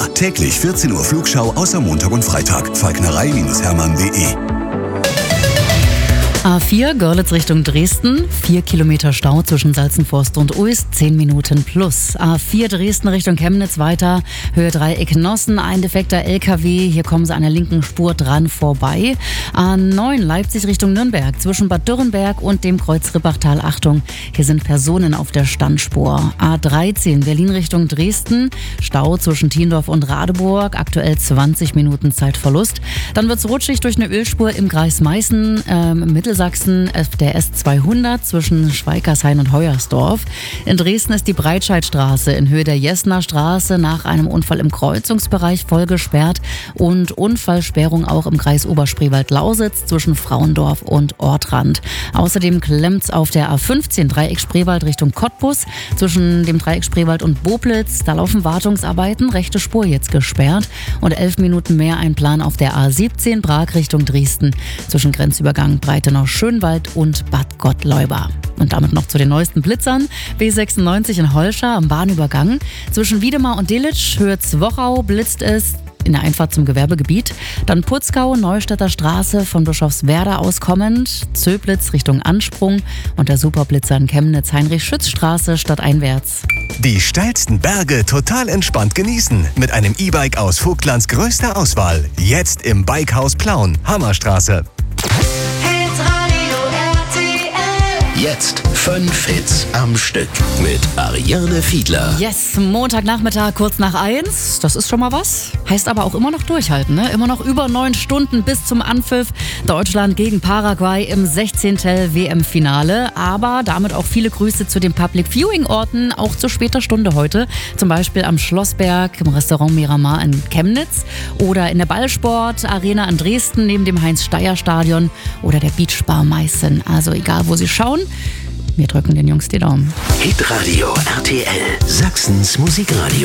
Täglich 14 Uhr Flugschau außer Montag und Freitag. Falknerei-hermann.de. A4 Görlitz Richtung Dresden, 4 Kilometer Stau zwischen Salzenforst und Uist, 10 Minuten plus. A4 Dresden Richtung Chemnitz weiter, Höhe Dreieck Nossen, ein defekter LKW, hier kommen sie an der linken Spur dran vorbei. A9 Leipzig Richtung Nürnberg, zwischen Bad Dürrenberg und dem Kreuz Rippachtal, Achtung, hier sind Personen auf der Standspur. A13 Berlin Richtung Dresden, Stau zwischen Thiendorf und Radeburg, aktuell 20 Minuten Zeitverlust. Dann wird es rutschig durch eine Ölspur im Kreis Meißen, Mittelsachsen der S200 zwischen Schweikershain und Heuersdorf. In Dresden ist die Breitscheidstraße in Höhe der Jessener Straße nach einem Unfall im Kreuzungsbereich voll gesperrt und Unfallsperrung auch im Kreis Oberspreewald-Lausitz zwischen Frauendorf und Ortrand. Außerdem klemmt's auf der A15 Dreieck Spreewald Richtung Cottbus zwischen dem Dreieck Spreewald und Boblitz. Da laufen Wartungsarbeiten, rechte Spur jetzt gesperrt und 11 Minuten mehr ein Plan auf der A17 Prag Richtung Dresden zwischen Grenzübergang Breitenau Schönwald und Bad Gottleuba. Und damit noch zu den neuesten Blitzern. B96 in Holscha am Bahnübergang. Zwischen Wiedemar und Delitzsch, Höhe Zwochau, blitzt es in der Einfahrt zum Gewerbegebiet. Dann Putzgau, Neustädter Straße von Bischofswerda aus kommend, Zöblitz Richtung Ansprung und der Superblitzer in Chemnitz, Heinrich-Schütz-Straße stadteinwärts. Die steilsten Berge total entspannt genießen. Mit einem E-Bike aus Vogtlands größter Auswahl. Jetzt im Bikehaus Plauen, Hammerstraße. Jetzt 5 Hits am Stück mit Ariane Fiedler. Yes, Montagnachmittag kurz nach 1. Das ist schon mal was. Heißt aber auch immer noch durchhalten, ne? Immer noch über 9 Stunden bis zum Anpfiff. Deutschland gegen Paraguay im 16. WM-Finale. Aber damit auch viele Grüße zu den Public-Viewing-Orten, auch zu später Stunde heute. Zum Beispiel am Schlossberg, im Restaurant Miramar in Chemnitz oder in der Ballsport-Arena in Dresden neben dem Heinz-Steyer-Stadion oder der Beachbar Meißen. Also egal, wo Sie schauen, wir drücken den Jungs die Daumen. Hitradio RTL, Sachsens Musikradio.